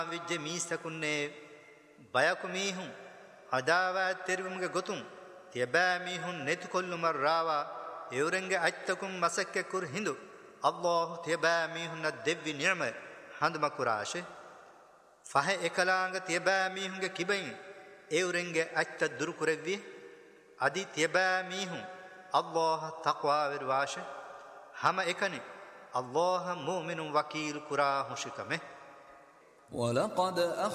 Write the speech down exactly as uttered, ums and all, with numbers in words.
විජ්ජ මීසකුන්නේ බයකු මීහුන් අදාවා තෙරුමුගේ ගොතුන් තියබෑ මීහුන් නෙතු කොල්ලු මර්රාවා එවරංගේ අත්තකුම් මසක්ක කුර හිඳු අල්ලාහ් තියබෑ මීහුන් දෙව්වි නියම හඳම කුරාෂේ ෆහ එකලාංග තියබෑ මීහුන්ගේ කිබෙන් එවරංගේ අත්ත දුරු කුරෙව්වි අදි තියබෑ මීහුන් අල්ලාහ් තක්වා විරවාෂේ හැම එකනේ අල්ලාහ් මුමිනුන් වකීල් කුරා හුෂිකමේ وَلَقَدْ